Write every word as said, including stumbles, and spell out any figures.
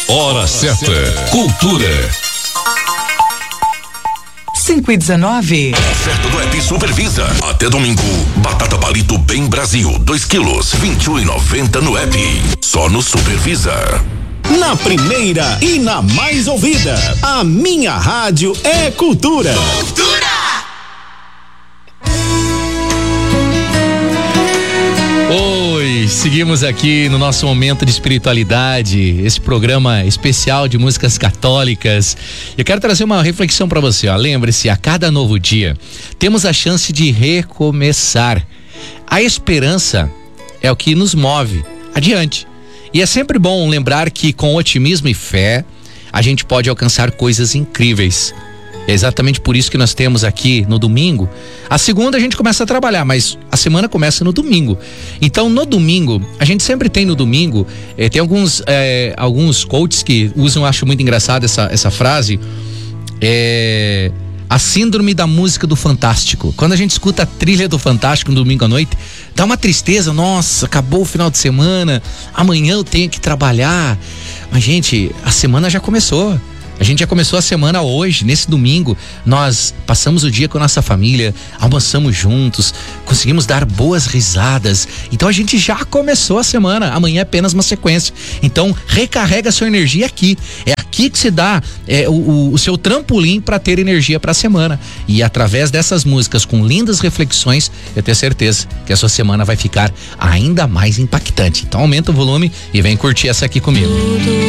Hora certa. Cultura. cinco e dezenove. Oferta do app Supervisa. Até domingo, batata palito Bem Brasil, dois quilos, vinte e um e noventa no app. Só no Supervisa. Na primeira e na mais ouvida, a minha rádio é cultura. Cultura! Oi, seguimos aqui no nosso momento de espiritualidade, esse programa especial de músicas católicas. Eu quero trazer uma reflexão para você, ó. Lembre-se, a cada novo dia temos a chance de recomeçar. A esperança é o que nos move adiante. E é sempre bom lembrar que com otimismo e fé a gente pode alcançar coisas incríveis. É exatamente por isso que nós temos aqui no domingo. A segunda a gente começa a trabalhar, mas a semana começa no domingo. Então no domingo, a gente sempre tem no domingo, eh, tem alguns eh, alguns coaches que usam, eu acho muito engraçado essa, essa frase, é a síndrome da música do Fantástico. Quando a gente escuta a trilha do Fantástico no domingo à noite, dá uma tristeza. Nossa, acabou o final de semana, amanhã eu tenho que trabalhar. Mas gente, a semana já começou. A gente já começou a semana hoje, nesse domingo. Nós passamos o dia com a nossa família, almoçamos juntos, conseguimos dar boas risadas. Então a gente já começou a semana. Amanhã é apenas uma sequência. Então recarrega a sua energia aqui. É aqui que se dá é, o, o seu trampolim para ter energia para a semana. E através dessas músicas com lindas reflexões, eu tenho certeza que a sua semana vai ficar ainda mais impactante. Então aumenta o volume e vem curtir essa aqui comigo.